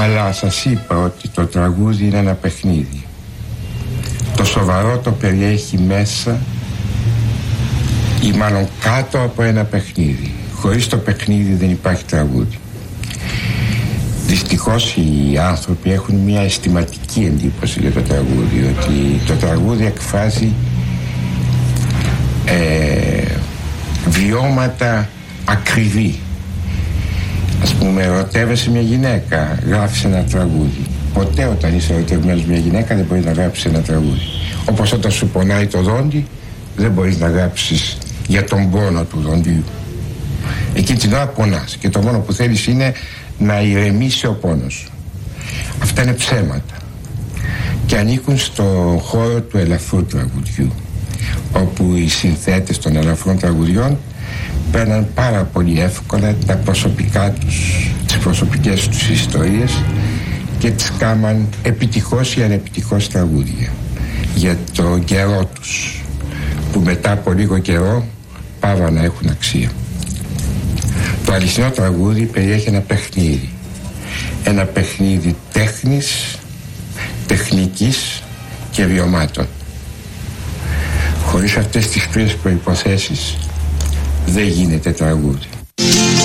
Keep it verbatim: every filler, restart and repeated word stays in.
Αλλά σας είπα ότι το τραγούδι είναι ένα παιχνίδι. Το σοβαρό το περιέχει μέσα ή μάλλον κάτω από ένα παιχνίδι. Χωρίς το παιχνίδι δεν υπάρχει τραγούδι. Δυστυχώς οι άνθρωποι έχουν μια αισθηματική εντύπωση για το τραγούδι, ότι το τραγούδι εκφράζει ε, βιώματα ακριβή. Ας πούμε, ερωτεύεσαι μια γυναίκα, γράφεις ένα τραγούδι. Ποτέ όταν είσαι ερωτευμένος μια γυναίκα δεν μπορείς να γράψεις ένα τραγούδι. Όπως όταν σου πονάει το δόντι, δεν μπορείς να γράψεις για τον πόνο του δοντιού. Εκείνη την ώρα πονάς και το μόνο που θέλεις είναι να ηρεμήσει ο πόνος σου. Αυτά είναι ψέματα και ανήκουν στο χώρο του ελαφρού τραγουδιού, όπου οι συνθέτες των ελαφρών τραγουδιών παίρναν πάρα πολύ εύκολα τα προσωπικά τους, τις προσωπικές τους ιστορίες και τις κάμαν επιτυχώς ή ανεπιτυχώς τραγούδια για το καιρό τους, που μετά από λίγο καιρό πάβαν να έχουν αξία. Το αληθινό τραγούδι περιέχει ένα παιχνίδι. Ένα παιχνίδι τέχνης, τεχνικής και βιωμάτων. Χωρίς αυτές τις τρεις προϋποθέσεις δεν γίνεται τραγούδι.